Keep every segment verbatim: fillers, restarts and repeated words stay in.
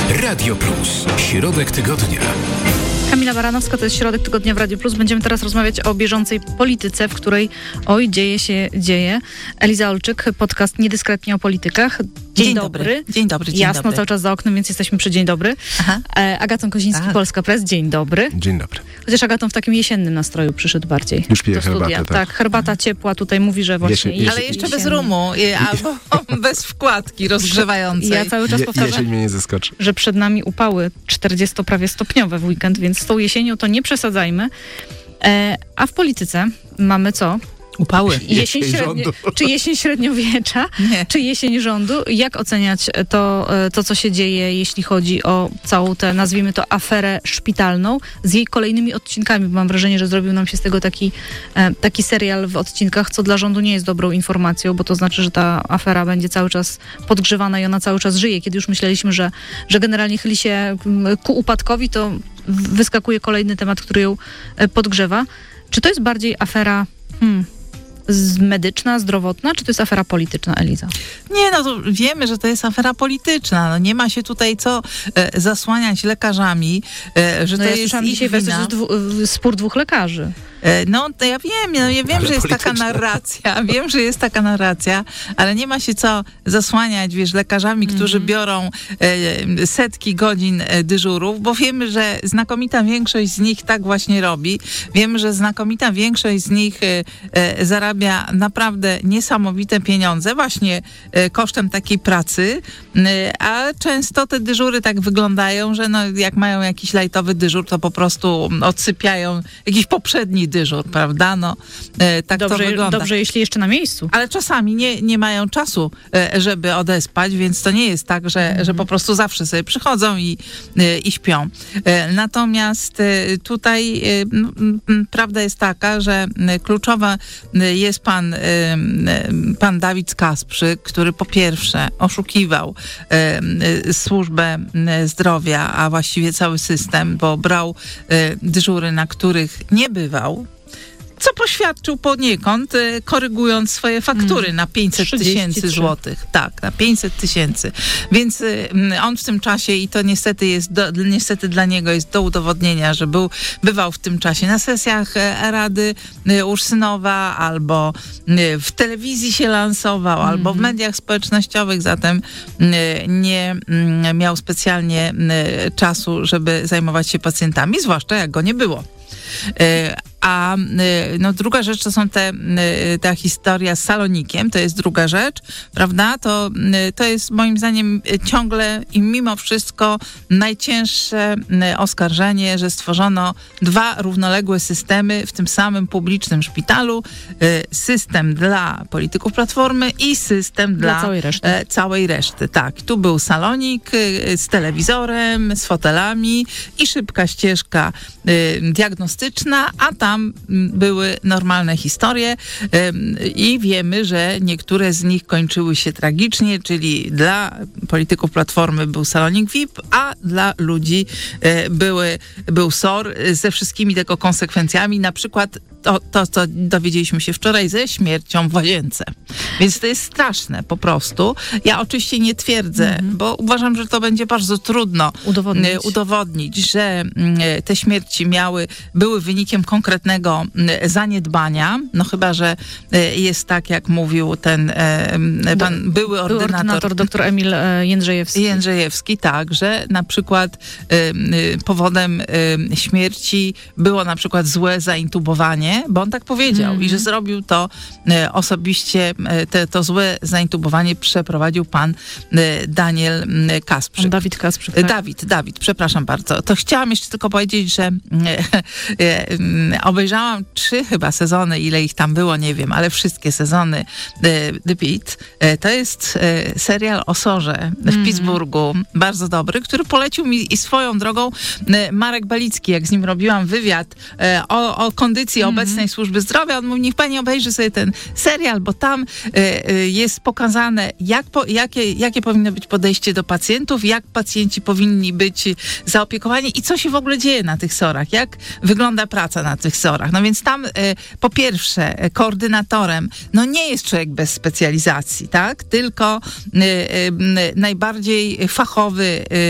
Radio Plus. Środek tygodnia. Kamila Baranowska, to jest Środek Tygodnia w Radiu Plus. Będziemy teraz rozmawiać o bieżącej polityce, w której oj, dzieje się, dzieje. Eliza Olczyk, podcast Niedyskretnie o politykach. Dzień, dzień dobry. dobry. Dzień dobry, dzień Jasno, dobry. cały czas za oknem, więc jesteśmy przy dzień dobry. Aha. E, Agaton Koziński, tak. Polska Press. Dzień dobry. Dzień dobry. Chociaż Agaton w takim jesiennym nastroju przyszedł bardziej. Już piję do studia. herbatę, tak. Tak, herbata ciepła tutaj mówi, że właśnie... Jesień- jesień- Ale jeszcze bez jesienny. rumu i, albo bez wkładki rozgrzewającej. Ja cały czas Je, powtarzam, jesień mnie nie zaskoczy. że przed nami upały czterdziesto prawie stopniowe w weekend, więc z tą jesienią to nie przesadzajmy. E, a w polityce mamy co? Upały. Jesień Jesień średnio, rządu. czy jesień średniowiecza, Nie. czy jesień rządu? Jak oceniać to, to, co się dzieje, jeśli chodzi o całą tę, nazwijmy to, aferę szpitalną z jej kolejnymi odcinkami? Bo mam wrażenie, że zrobił nam się z tego taki, taki serial w odcinkach, co dla rządu nie jest dobrą informacją, bo to znaczy, że ta afera będzie cały czas podgrzewana i ona cały czas żyje. Kiedy już myśleliśmy, że, że generalnie chyli się ku upadkowi, to wyskakuje kolejny temat, który ją podgrzewa. Czy to jest bardziej afera... Hmm, Z medyczna, zdrowotna, czy to jest afera polityczna, Eliza? Nie, no to wiemy, że to jest afera polityczna. No nie ma się tutaj co e, zasłaniać lekarzami, e, że No to ja jest słyszałam ich dzisiaj wersję, że wina. jest dwu, spór dwóch lekarzy. E, No to ja wiem, no, ja wiem, Ale że jest taka polityczna. narracja, wiem, że jest taka narracja, ale nie ma się co zasłaniać, wiesz, lekarzami, którzy biorą e, setki godzin e, dyżurów, bo wiemy, że znakomita większość z nich tak właśnie robi. Wiemy, że znakomita większość z nich e, e, zarabia naprawdę niesamowite pieniądze właśnie e, kosztem takiej pracy, e, a często te dyżury tak wyglądają, że no, jak mają jakiś lajtowy dyżur, to po prostu odsypiają jakiś poprzedni dyżur, prawda? No, e, tak to Dobrze, wygląda. dobrze, jeśli jeszcze na miejscu. Ale czasami nie, nie mają czasu, e, żeby odespać, więc to nie jest tak, że, Mhm. że po prostu zawsze sobie przychodzą i, e, i śpią. E, Natomiast e, tutaj e, m, m, prawda jest taka, że m, kluczowa e, jest pan, e, m, pan Dawid Kasprzyk, który po pierwsze oszukiwał e, e, służbę m, zdrowia, a właściwie cały system, bo brał e, dyżury, na których nie bywał, co poświadczył poniekąd, e, korygując swoje faktury Mm. na pięćset trzydzieści tysięcy trzy. złotych. Tak, na pięćset tysięcy. Więc e, m, on w tym czasie, i to niestety jest, do, niestety dla niego jest do udowodnienia, że był, bywał w tym czasie na sesjach e, Rady e, Ursynowa, albo e, w telewizji się lansował, Mm. albo w mediach społecznościowych, zatem e, nie m, miał specjalnie m, czasu, żeby zajmować się pacjentami, zwłaszcza jak go nie było. E, A y, no, druga rzecz to są te, y, ta historia z Salonikiem, to jest druga rzecz, prawda? To, y, to jest moim zdaniem y, ciągle i mimo wszystko najcięższe y, oskarżenie, że stworzono dwa równoległe systemy w tym samym publicznym szpitalu. Y, system dla polityków Platformy i system Dla dla, całej reszty. e, całej reszty. Tak, tu był salonik y, z telewizorem, z fotelami i szybka ścieżka y, diagnostyczna, a tam były normalne historie i wiemy, że niektóre z nich kończyły się tragicznie, czyli dla polityków Platformy był salonik V I P, a dla ludzi były, był S O R ze wszystkimi tego konsekwencjami, na przykład to, to, co dowiedzieliśmy się wczoraj, ze śmiercią w łazience. Więc to jest straszne po prostu. Ja oczywiście nie twierdzę, mm-hmm. bo uważam, że to będzie bardzo trudno Udowodnić. e, udowodnić, że e, te śmierci miały, były wynikiem konkretnego e, zaniedbania. No chyba, że e, jest tak, jak mówił ten e, pan były Był ordynator. ordynator dr Emil e, Jędrzejewski. Jędrzejewski, tak, że na przykład y, y, powodem y, śmierci było na przykład złe zaintubowanie, bo on tak powiedział Mm. i że zrobił to y, osobiście, y, te, to złe zaintubowanie przeprowadził pan y, Daniel y, Kasprzyk. Pan Dawid Kasprzyk. Y, Tak? Dawid, Dawid, przepraszam bardzo. To chciałam jeszcze tylko powiedzieć, że y, y, y, obejrzałam trzy chyba sezony, ile ich tam było, nie wiem, ale wszystkie sezony y, The Beat. Y, to jest y, serial o Sorze w Mhm. Pittsburghu, bardzo dobry, który polecił mi i swoją drogą y, Marek Balicki, jak z nim robiłam wywiad y, o, o kondycji obu obecnej mm-hmm. służby zdrowia. On mówi, niech pani obejrzy sobie ten serial, bo tam y, y, jest pokazane, jak po, jakie, jakie powinno być podejście do pacjentów, jak pacjenci powinni być zaopiekowani i co się w ogóle dzieje na tych SOR-ach, jak wygląda praca na tych SOR-ach. No więc tam y, po pierwsze koordynatorem no nie jest człowiek bez specjalizacji, tak? Tylko y, y, najbardziej fachowy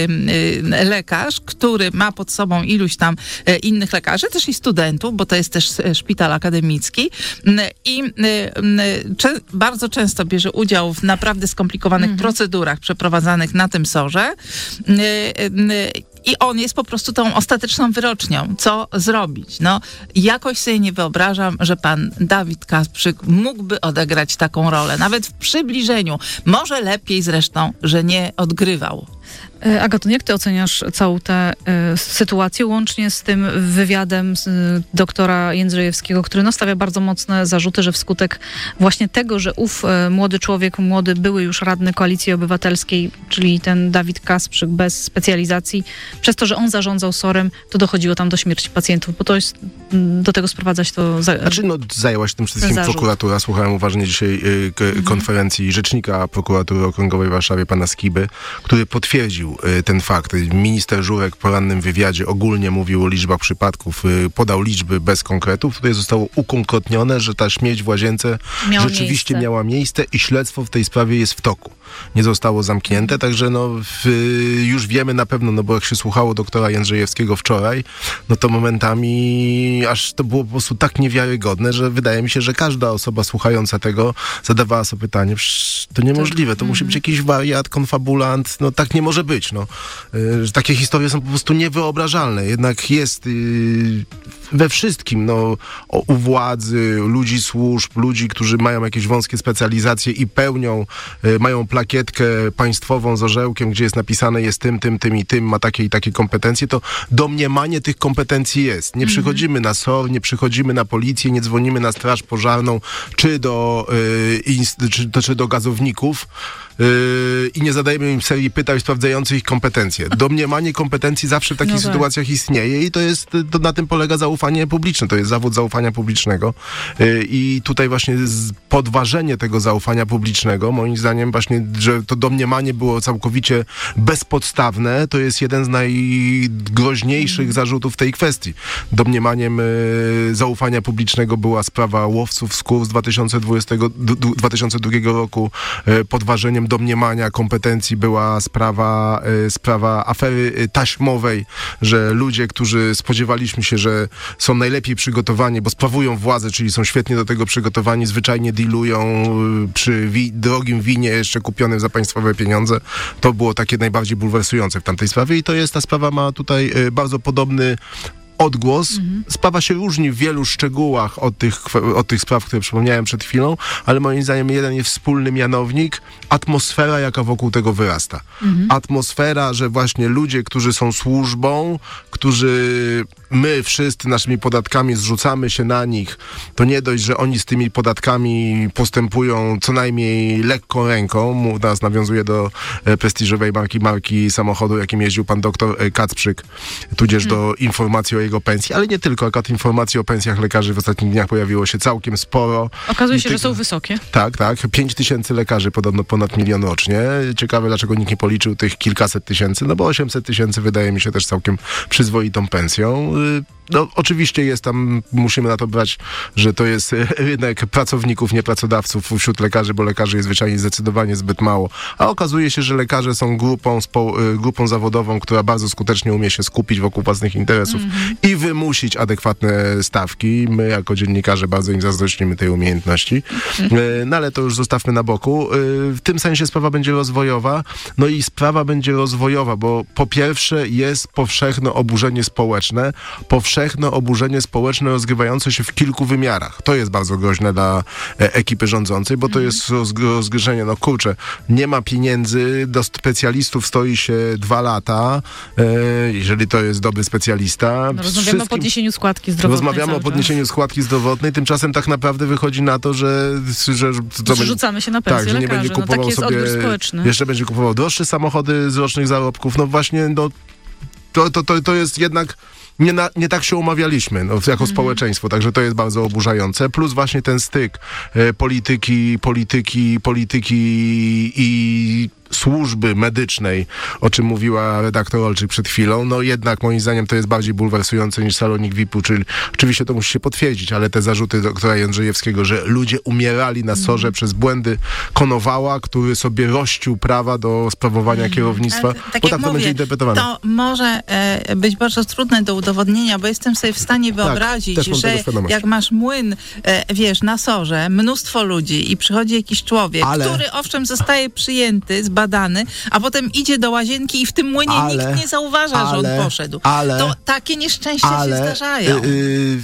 y, y, lekarz, który ma pod sobą iluś tam y, innych lekarzy, też i studentów, bo to jest też szpital akademicki y, i y, y, cze- bardzo często bierze udział w naprawdę skomplikowanych mhm. procedurach przeprowadzanych na tym sorze. Y, y, I on jest po prostu tą ostateczną wyrocznią. Co zrobić? No, jakoś sobie nie wyobrażam, że pan Dawid Kasprzyk mógłby odegrać taką rolę. Nawet w przybliżeniu. Może lepiej zresztą, że nie odgrywał. Agaton, jak ty oceniasz całą tę y, sytuację, łącznie z tym wywiadem z, y, doktora Jędrzejewskiego, który no, stawia bardzo mocne zarzuty, że wskutek właśnie tego, że ów y, młody człowiek, młody były już radny Koalicji Obywatelskiej, czyli ten Dawid Kasprzyk bez specjalizacji, przez to, że on zarządzał sorem, to dochodziło tam do śmierci pacjentów, bo to jest, do tego sprowadzać to... Za, znaczy, no zajęła się tym wszystkim zarzut. Prokuratura. Słuchałem uważnie dzisiaj y, k- mhm. konferencji rzecznika prokuratury okręgowej w Warszawie, pana Skiby, który potwierdził ten fakt. Minister Żurek w porannym wywiadzie ogólnie mówił o liczbach przypadków, podał liczby bez konkretów. Tutaj zostało ukonkretnione, że ta śmierć w Łazience Miał rzeczywiście miejsce. miała miejsce i śledztwo w tej sprawie jest w toku. Nie zostało zamknięte, także no w, już wiemy na pewno, no bo jak się słuchało doktora Jędrzejewskiego wczoraj, no to momentami aż to było po prostu tak niewiarygodne, że wydaje mi się, że każda osoba słuchająca tego zadawała sobie pytanie, to niemożliwe, to mm-hmm. musi być jakiś wariat, konfabulant, no tak nie może być. No. Yy, takie historie są po prostu niewyobrażalne. Jednak jest yy, we wszystkim, no, o, u władzy, ludzi służb, ludzi, którzy mają jakieś wąskie specjalizacje i pełnią, yy, mają plakietkę państwową z orzełkiem, gdzie jest napisane jest tym, tym, tym i tym, ma takie i takie kompetencje, to domniemanie tych kompetencji jest. Nie mm-hmm. przychodzimy na S O R, nie przychodzimy na policję, nie dzwonimy na straż pożarną, czy do, yy, inst- czy, to, czy do gazowników, Yy, i nie zadajemy im serii pytań sprawdzających ich kompetencje. Domniemanie kompetencji zawsze w takich no tak. sytuacjach istnieje i to jest, to na tym polega zaufanie publiczne. To jest zawód zaufania publicznego. Yy, I tutaj właśnie podważenie tego zaufania publicznego, moim zdaniem właśnie, że to domniemanie było całkowicie bezpodstawne, to jest jeden z najgroźniejszych mm. zarzutów tej kwestii. Domniemaniem yy, zaufania publicznego była sprawa łowców skór z dwa tysiące dwudziestego, dwa tysiące drugiego roku, yy, podważeniem domniemania kompetencji była sprawa, y, sprawa afery y, taśmowej, że ludzie, którzy spodziewaliśmy się, że są najlepiej przygotowani, bo sprawują władzę, czyli są świetnie do tego przygotowani, zwyczajnie dealują y, przy wi- drogim winie jeszcze kupionym za państwowe pieniądze. To było takie najbardziej bulwersujące w tamtej sprawie i to jest, ta sprawa ma tutaj y, bardzo podobny odgłos. Mhm. Sprawa się różni w wielu szczegółach od tych, od tych spraw, które przypomniałem przed chwilą, ale moim zdaniem jeden jest wspólny mianownik, atmosfera, jaka wokół tego wyrasta. Mhm. Atmosfera, że właśnie ludzie, którzy są służbą, którzy my wszyscy naszymi podatkami zrzucamy się na nich, to nie dość, że oni z tymi podatkami postępują co najmniej lekką ręką, teraz nawiązuje do e, prestiżowej marki, marki samochodu, jakim jeździł pan doktor e, Kacprzyk, tudzież mhm. do informacji o jego pensji, ale nie tylko, akurat informacji o pensjach lekarzy w ostatnich dniach pojawiło się całkiem sporo. Okazuje się, ty... że są wysokie. Tak, tak. Pięć tysięcy lekarzy, podobno ponad milion rocznie. Ciekawe, dlaczego nikt nie policzył tych kilkaset tysięcy, no bo osiemset tysięcy wydaje mi się też całkiem przyzwoitą pensją. No oczywiście jest tam, musimy na to brać, że to jest rynek pracowników, nie pracodawców wśród lekarzy, bo lekarzy jest zwyczajnie zdecydowanie zbyt mało. A okazuje się, że lekarze są grupą, spo, grupą zawodową, która bardzo skutecznie umie się skupić wokół własnych interesów mm-hmm. i wymusić adekwatne stawki. My jako dziennikarze bardzo im zazdrościmy tej umiejętności. Mm-hmm. No ale to już zostawmy na boku. W tym sensie sprawa będzie rozwojowa. No i sprawa będzie rozwojowa, bo po pierwsze jest powszechne oburzenie społeczne, powszechne oburzenie społeczne rozgrywające się w kilku wymiarach. To jest bardzo groźne dla e, ekipy rządzącej, bo to jest rozg- rozgryzienie, no kurczę, nie ma pieniędzy, do specjalistów stoi się dwa lata, e, jeżeli to jest dobry specjalista. No, rozmawiamy o podniesieniu składki zdrowotnej. Rozmawiamy o podniesieniu czas. składki zdrowotnej, tymczasem tak naprawdę wychodzi na to, że... że to Zrzucamy się na pensję tak, że nie będzie kupował no, taki jest sobie, odbiór społeczny. Jeszcze będzie kupował droższe samochody z rocznych zarobków. No właśnie, no, to, to, to, to jest jednak nie, na, nie tak się umawialiśmy no, jako mm. społeczeństwo, także to jest bardzo oburzające. Plus właśnie ten styk e, polityki, polityki, polityki i służby medycznej, o czym mówiła redaktor Olczyk przed chwilą, no jednak moim zdaniem to jest bardziej bulwersujące niż Salonik V I P-u, czyli oczywiście to musi się potwierdzić, ale te zarzuty doktora Jędrzejewskiego, że ludzie umierali na sorze mm. przez błędy Konowała, który sobie rościł prawa do sprawowania mm. kierownictwa, tak bo tak to będzie interpretowane. To może e, być bardzo trudne do udowodnienia, bo jestem sobie w stanie wyobrazić, tak, że jak masz młyn, e, wiesz, na sorze, mnóstwo ludzi i przychodzi jakiś człowiek, ale... który owszem zostaje przyjęty, zbadany, a potem idzie do łazienki i w tym młynie ale, nikt nie zauważa, ale, że on poszedł. Ale, to takie nieszczęścia ale, się zdarzają. Yy,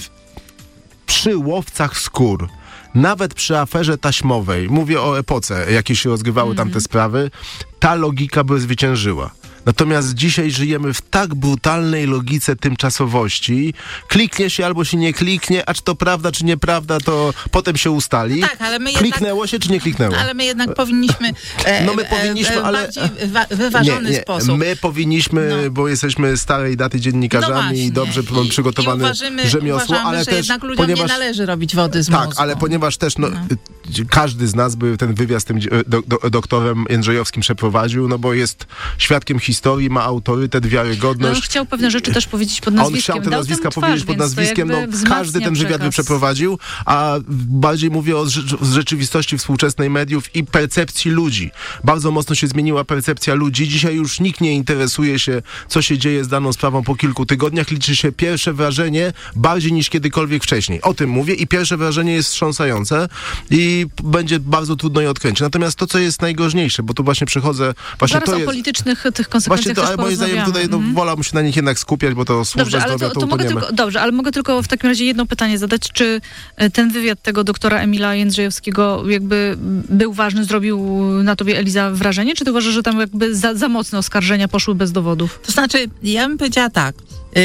przy łowcach skór, nawet przy aferze taśmowej, mówię o epoce, jakie się rozgrywały mm. tamte sprawy, ta logika by zwyciężyła. Natomiast dzisiaj żyjemy w tak brutalnej logice tymczasowości. Kliknie się albo się nie kliknie, a czy to prawda, czy nieprawda, to potem się ustali. Tak, ale my Kliknęło jednak, się, czy nie kliknęło? Ale my jednak powinniśmy e, no my powinniśmy, e, ale bardziej w wyważony nie, nie. sposób. My powinniśmy, no. bo jesteśmy starej daty dziennikarzami i no dobrze mamy przygotowane I rzemiosło, uważamy, ale że też jednak ludziom ponieważ, nie należy robić wody z tak, mózgu. ale ponieważ też no, no. każdy z nas by ten wywiad z tym do, do, doktorem Jędrzejowskim przeprowadził, no bo jest świadkiem historii, ma autorytet, wiarygodność. No, on chciał pewne rzeczy też powiedzieć pod nazwiskiem. On chciał te Dał nazwiska twarz, powiedzieć pod nazwiskiem, no każdy ten wywiad przekaz. by przeprowadził, a bardziej mówię o rzeczywistości współczesnej mediów i percepcji ludzi. Bardzo mocno się zmieniła percepcja ludzi. Dzisiaj już nikt nie interesuje się, co się dzieje z daną sprawą po kilku tygodniach. Liczy się pierwsze wrażenie bardziej niż kiedykolwiek wcześniej. O tym mówię i pierwsze wrażenie jest wstrząsające i będzie bardzo trudno je odkręcić. Natomiast to, co jest najgroźniejsze, bo tu właśnie przychodzę... Właśnie Zaraz to o jest, politycznych tych konsekwencjach właśnie to, ale moim zdaniem tutaj no, mm. wolałbym się na nich jednak skupiać, bo to służba dobrze, ale zdrowia to, to, to mogę tylko, Dobrze, ale mogę tylko w takim razie jedno pytanie zadać. Czy ten wywiad tego doktora Emila Jędrzejewskiego jakby był ważny, zrobił na tobie, Eliza, wrażenie? Czy ty uważasz, że tam jakby za, za mocne oskarżenia poszły bez dowodów? To znaczy, ja bym powiedziała tak.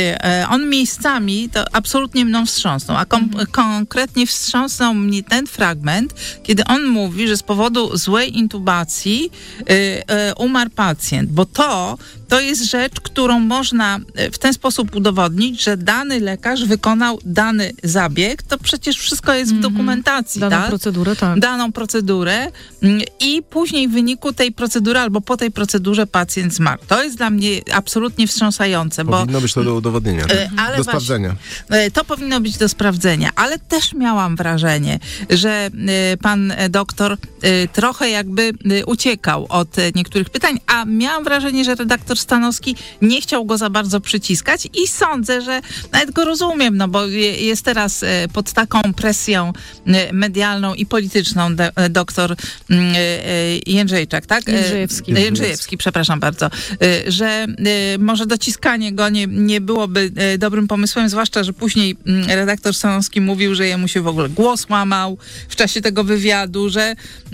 On miejscami to absolutnie mną wstrząsnął, a kom- mhm. konkretnie wstrząsnął mnie ten fragment, kiedy on mówi, że z powodu złej intubacji y, y, umarł pacjent, bo to, to jest rzecz, którą można w ten sposób udowodnić, że dany lekarz wykonał dany zabieg, to przecież wszystko jest mhm. w dokumentacji. Daną tak? procedurę, tak. Daną procedurę i później w wyniku tej procedury albo po tej procedurze pacjent zmarł. To jest dla mnie absolutnie wstrząsające, bo powinno być to do udowodnienia, ale do sprawdzenia. Właśnie, to powinno być do sprawdzenia, ale też miałam wrażenie, że pan doktor trochę jakby uciekał od niektórych pytań, a miałam wrażenie, że redaktor Stanowski nie chciał go za bardzo przyciskać i sądzę, że nawet go rozumiem, no bo jest teraz pod taką presją medialną i polityczną de, doktor Jędrzejczak, tak? Jędrzejewski. Jędrzejewski, przepraszam bardzo, że może dociskanie go nie, nie byłoby dobrym pomysłem, zwłaszcza, że później redaktor Stanowski mówił, że jemu się w ogóle głos łamał w czasie tego wywiadu, że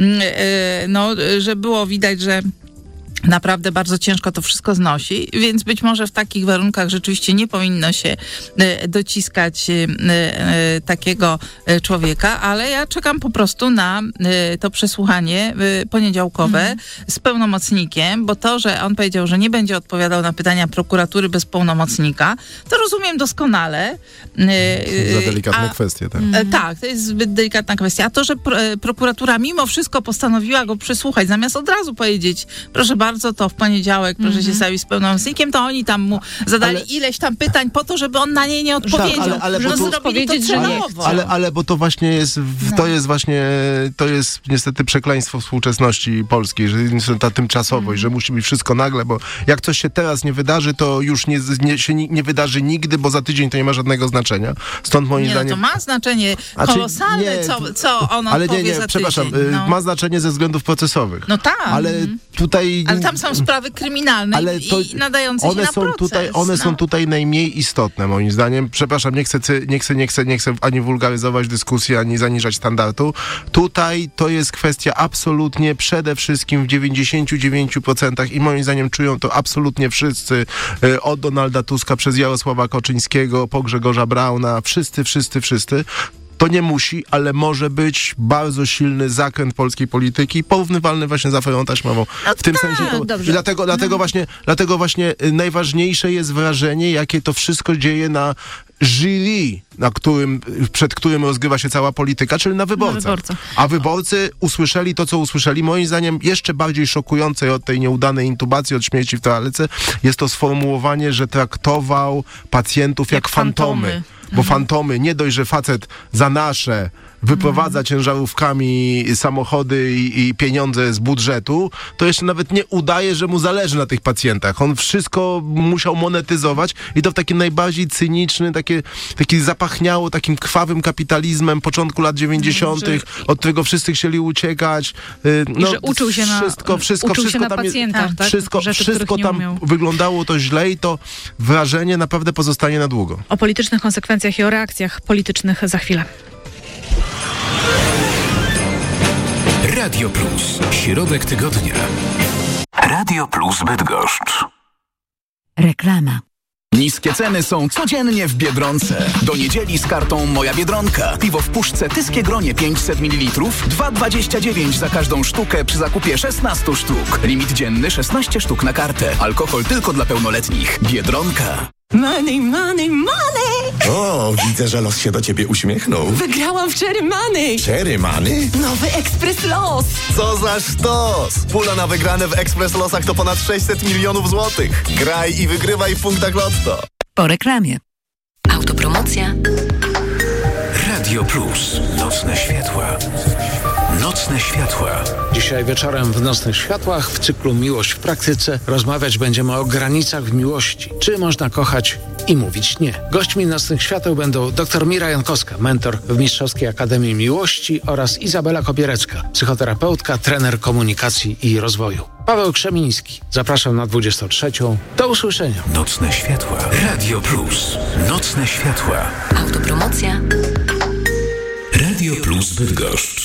no, że było widać, że naprawdę bardzo ciężko to wszystko znosi, więc być może w takich warunkach rzeczywiście nie powinno się e, dociskać e, e, takiego e, człowieka, ale ja czekam po prostu na e, to przesłuchanie e, poniedziałkowe mhm. z pełnomocnikiem, bo to, że on powiedział, że nie będzie odpowiadał na pytania prokuratury bez pełnomocnika, to rozumiem doskonale. E, Za delikatne a, kwestie, tak? E, tak, to jest zbyt delikatna kwestia. A to, że pro, e, prokuratura mimo wszystko postanowiła go przesłuchać, zamiast od razu powiedzieć, proszę bardzo, bardzo, to w poniedziałek proszę mm-hmm. się stawić z pełnomocnikiem, to oni tam mu zadali ale... ileś tam pytań po to, żeby on na nie nie odpowiedział. Ale, ale że tu... powiedzieć, że nie chce. Ale, ale bo to właśnie jest, no. to jest właśnie, to jest niestety przekleństwo współczesności polskiej, że ta tymczasowość, mm. że musi być wszystko nagle, bo jak coś się teraz nie wydarzy, to już nie, nie, się nie wydarzy nigdy, bo za tydzień to nie ma żadnego znaczenia. Stąd moim nie, zdaniem... No to ma znaczenie kolosalne, nie, co, co on ale odpowie nie, nie, za przepraszam, tydzień. No. Ma znaczenie ze względów procesowych. No tak. Ale tutaj... Ale tam są sprawy kryminalne ale to, i nadające one się na są proces. Tutaj, one no. są tutaj najmniej istotne, moim zdaniem. Przepraszam, nie chcę, nie chcę, nie chcę, nie chcę ani wulgaryzować dyskusji, ani zaniżać standardu. Tutaj to jest kwestia absolutnie przede wszystkim w dziewięćdziesięciu dziewięciu procentach i moim zdaniem czują to absolutnie wszyscy, od Donalda Tuska przez Jarosława Kaczyńskiego po Grzegorza Brauna, wszyscy, wszyscy, wszyscy. To nie musi, ale może być bardzo silny zakręt polskiej polityki, porównywalny właśnie z aferą taśmową. W tym tak, sensie to, dobrze. i dlatego, dlatego, No. właśnie, dlatego właśnie najważniejsze jest wrażenie, jakie to wszystko dzieje na jury, na którym, przed którym rozgrywa się cała polityka, czyli na wyborcach. Na wyborcach. A wyborcy usłyszeli to, co usłyszeli. Moim zdaniem jeszcze bardziej szokujące od tej nieudanej intubacji, od śmierci w toalece, jest to sformułowanie, że traktował pacjentów jak, Jak fantomy. fantomy. Bo fantomy, nie dość, że facet za nasze wyprowadza Mhm. ciężarówkami samochody i, i pieniądze z budżetu, to jeszcze nawet nie udaje, że mu zależy na tych pacjentach. On wszystko musiał monetyzować i to w taki najbardziej cyniczny, takie, taki zapachniało takim krwawym kapitalizmem początku lat dziewięćdziesiątych, od którego wszyscy chcieli uciekać. Yy, I że uczył się na- wszystko, wszystko, uczył się wszystko na tam jest- pacjentach, tak? Wszystko, Rzeczy, wszystko których nie tam umiał. wyglądało to źle i to wrażenie naprawdę pozostanie na długo. O politycznych konsekwencjach i o reakcjach politycznych za chwilę. Radio Plus. Środek tygodnia. Radio Plus Bydgoszcz. Reklama. Niskie ceny są codziennie w Biedronce. Do niedzieli z kartą Moja Biedronka. Piwo w puszce Tyskie Gronie pięćset mililitrów, dwa dwadzieścia dziewięć za każdą sztukę przy zakupie szesnaście sztuk. Limit dzienny szesnaście sztuk na kartę. Alkohol tylko dla pełnoletnich. Biedronka. Money, money, money! O, widzę, że los się do ciebie uśmiechnął. Wygrałam w Cherry Money! Cherry Money? Nowy Ekspres Los! Co za sztos! Pula na wygrane w Ekspres Losach to ponad sześćset milionów złotych. Graj i wygrywaj w punktach Lotto. Po reklamie. Autopromocja. Radio Plus. Nocne światła. Nocne światła. Dzisiaj wieczorem w Nocnych Światłach w cyklu Miłość w praktyce rozmawiać będziemy o granicach w miłości. Czy można kochać i mówić nie? Gośćmi Nocnych Świateł będą dr Mira Jankowska, mentor w Mistrzowskiej Akademii Miłości oraz Izabela Kobierecka, psychoterapeutka, trener komunikacji i rozwoju. Paweł Krzemiński. Zapraszam na dwudziestą trzecią. Do usłyszenia. Nocne światła. Radio Plus. Nocne światła. Autopromocja. Radio Plus Bydgoszcz.